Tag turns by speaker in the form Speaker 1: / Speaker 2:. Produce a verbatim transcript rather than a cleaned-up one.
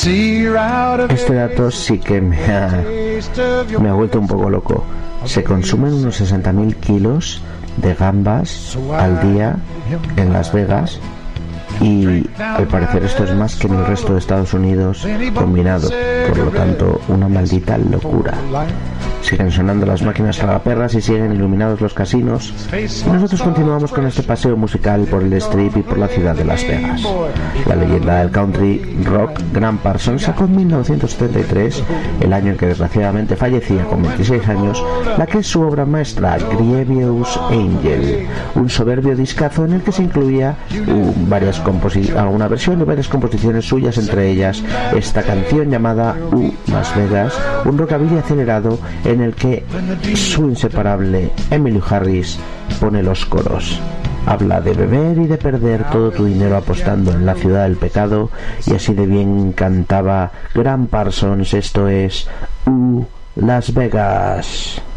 Speaker 1: Este dato sí que me ha, me ha vuelto un poco loco. Se consumen unos sesenta mil kilos de gambas al día en Las Vegas, y al parecer esto es más que en el resto de Estados Unidos combinado, por lo tanto una maldita locura. Siguen sonando las máquinas tragaperras y siguen iluminados los casinos, y nosotros continuamos con este paseo musical por el Strip y por la ciudad de Las Vegas. La leyenda del country rock Gram Parsons sacó en mil novecientos setenta y tres, el año en que desgraciadamente fallecía con veintiséis años, la que es su obra maestra, Grievous Angel, un soberbio discazo en el que se incluía uh, varias composi- alguna versión y varias composiciones suyas, entre ellas esta canción llamada U Las Vegas, un rockabilly acelerado en el que su inseparable Emmylou Harris pone los coros. Habla de beber y de perder todo tu dinero apostando en la ciudad del pecado, y así de bien cantaba Gram Parsons. Esto es U Las Vegas.